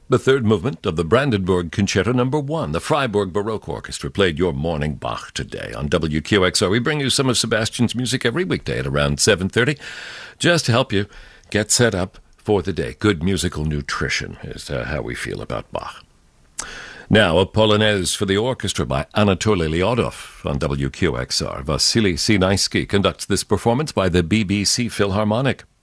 The third movement of the Brandenburg Concerto No. 1. The Freiburg Baroque Orchestra played your morning Bach today on WQXR. We bring you some of Sebastian's music every weekday at around 7:30, just to help you get set up for the day. Good musical nutrition is how we feel about Bach. Now, a Polonaise for the orchestra by Anatoly Lyodov on WQXR. Vasily Sinaisky conducts this performance by the BBC Philharmonic.